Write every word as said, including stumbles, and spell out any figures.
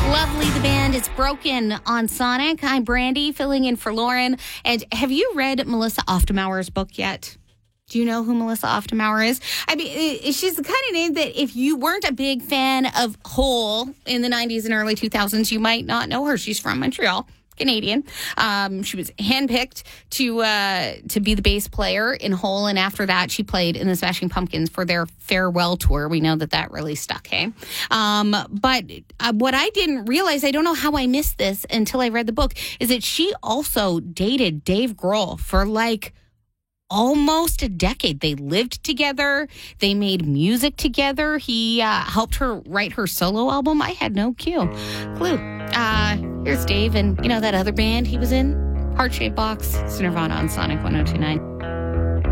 Lovely, the band is Broken on Sonic. I'm Brandy, filling in for Lauren. And have you read Melissa Oftemauer's book yet? Do you know who Melissa Oftemauer is? I mean, she's the kind of name that if you weren't a big fan of Hole in the nineties and early two thousands, you might not know her. She's from Montreal. Canadian. Um, she was handpicked to uh, to be the bass player in Hole, and after that, she played in the Smashing Pumpkins for their farewell tour. We know that that really stuck, hey? Um, but uh, what I didn't realize, I don't know how I missed this until I read the book, is that she also dated Dave Grohl for like almost a decade. They lived together. They made music together. He uh, helped her write her solo album. I had no cue. Clue. Uh, here's Dave and, you know, that other band he was in? Heart Shaped Box. It's Nirvana on Sonic one oh two point nine.